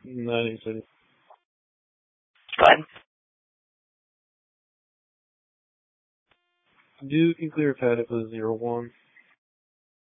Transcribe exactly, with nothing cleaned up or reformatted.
Nine eight city. Go ahead. Duke and clear Paddock was zero one.